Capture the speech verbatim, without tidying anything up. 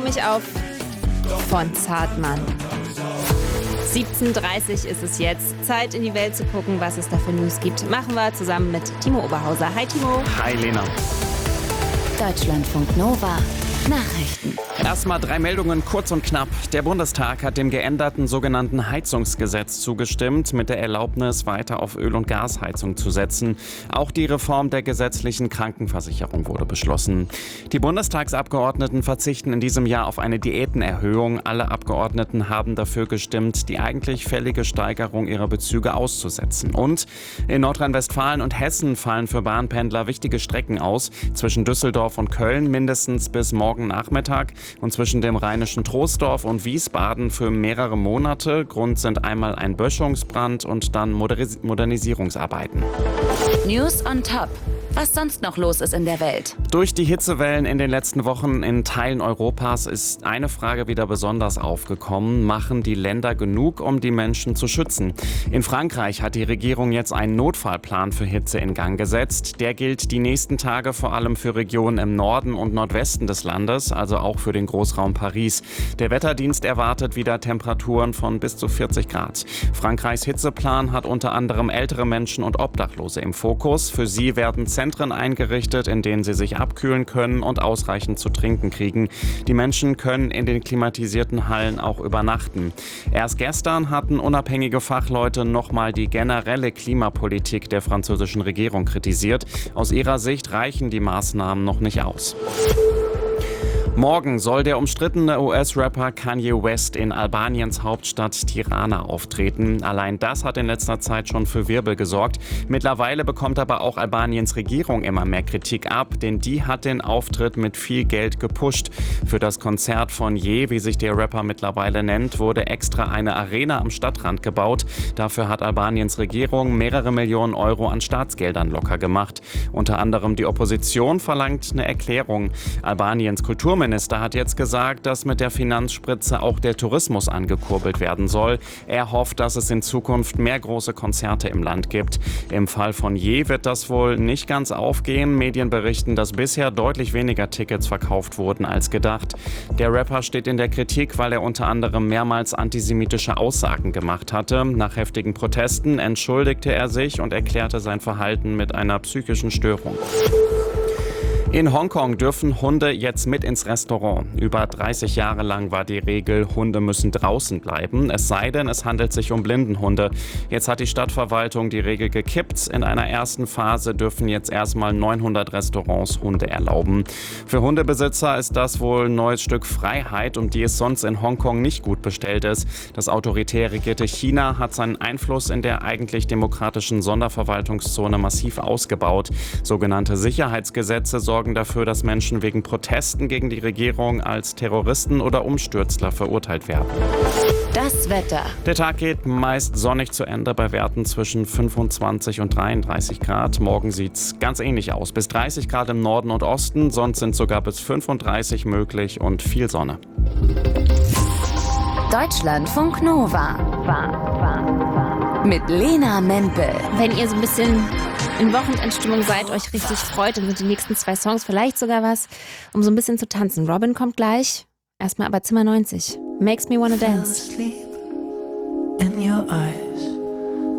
Trau mich auf von Zartmann. siebzehn Uhr dreißig ist es jetzt. Zeit, in die Welt zu gucken, was es da für News gibt. Machen wir zusammen mit Timo Oberhauser. Hi Timo. Hi Lena. Deutschlandfunk Nova. Nachrichten. Erstmal drei Meldungen, kurz und knapp. Der Bundestag hat dem geänderten sogenannten Heizungsgesetz zugestimmt, mit der Erlaubnis, weiter auf Öl- und Gasheizung zu setzen. Auch die Reform der gesetzlichen Krankenversicherung wurde beschlossen. Die Bundestagsabgeordneten verzichten in diesem Jahr auf eine Diätenerhöhung. Alle Abgeordneten haben dafür gestimmt, die eigentlich fällige Steigerung ihrer Bezüge auszusetzen. Und in Nordrhein-Westfalen und Hessen fallen für Bahnpendler wichtige Strecken aus. Zwischen Düsseldorf und Köln mindestens bis morgen Nachmittag. Und zwischen dem rheinischen Troisdorf und Wiesbaden für mehrere Monate. Grund sind einmal ein Böschungsbrand und dann Modernis- Modernisierungsarbeiten. News on top. Was sonst noch los ist in der Welt. Durch die Hitzewellen in den letzten Wochen in Teilen Europas ist eine Frage wieder besonders aufgekommen. Machen die Länder genug, um die Menschen zu schützen? In Frankreich hat die Regierung jetzt einen Notfallplan für Hitze in Gang gesetzt. Der gilt die nächsten Tage vor allem für Regionen im Norden und Nordwesten des Landes, also auch für den Großraum Paris. Der Wetterdienst erwartet wieder Temperaturen von bis zu vierzig Grad. Frankreichs Hitzeplan hat unter anderem ältere Menschen und Obdachlose im Fokus. Für sie werden Zentren eingerichtet, in denen sie sich abkühlen können und ausreichend zu trinken kriegen. Die Menschen können in den klimatisierten Hallen auch übernachten. Erst gestern hatten unabhängige Fachleute nochmal die generelle Klimapolitik der französischen Regierung kritisiert. Aus ihrer Sicht reichen die Maßnahmen noch nicht aus. Morgen soll der umstrittene U S-Rapper Kanye West in Albaniens Hauptstadt Tirana auftreten. Allein das hat in letzter Zeit schon für Wirbel gesorgt. Mittlerweile bekommt aber auch Albaniens Regierung immer mehr Kritik ab, denn die hat den Auftritt mit viel Geld gepusht. Für das Konzert von Ye, wie sich der Rapper mittlerweile nennt, wurde extra eine Arena am Stadtrand gebaut. Dafür hat Albaniens Regierung mehrere Millionen Euro an Staatsgeldern locker gemacht. Unter anderem die Opposition verlangt eine Erklärung. Albaniens Kulturminister Minister hat jetzt gesagt, dass mit der Finanzspritze auch der Tourismus angekurbelt werden soll. Er hofft, dass es in Zukunft mehr große Konzerte im Land gibt. Im Fall von Ye wird das wohl nicht ganz aufgehen. Medien berichten, dass bisher deutlich weniger Tickets verkauft wurden als gedacht. Der Rapper steht in der Kritik, weil er unter anderem mehrmals antisemitische Aussagen gemacht hatte. Nach heftigen Protesten entschuldigte er sich und erklärte sein Verhalten mit einer psychischen Störung. In Hongkong dürfen Hunde jetzt mit ins Restaurant. Über dreißig Jahre lang war die Regel, Hunde müssen draußen bleiben, es sei denn, es handelt sich um Blindenhunde. Jetzt hat die Stadtverwaltung die Regel gekippt. In einer ersten Phase dürfen jetzt erstmal neunhundert Restaurants Hunde erlauben. Für Hundebesitzer ist das wohl ein neues Stück Freiheit, um die es sonst in Hongkong nicht gut bestellt ist. Das autoritär regierte China hat seinen Einfluss in der eigentlich demokratischen Sonderverwaltungszone massiv ausgebaut. Sogenannte Sicherheitsgesetze sorgen dafür, dass Menschen wegen Protesten gegen die Regierung als Terroristen oder Umstürzler verurteilt werden. Das Wetter. Der Tag geht meist sonnig zu Ende bei Werten zwischen fünfundzwanzig und dreiunddreißig Grad. Morgen sieht's ganz ähnlich aus. Bis dreißig Grad im Norden und Osten, sonst sind sogar bis fünfunddreißig möglich und viel Sonne. Deutschlandfunk Nova. Mit Lena Mempel. Wenn ihr so ein bisschen in Wochenendstimmung seid, euch richtig freut, dann sind die nächsten zwei Songs vielleicht sogar was, um so ein bisschen zu tanzen. Robin kommt gleich. Erstmal aber Zimmer neunzig. Makes me wanna dance. In your eyes.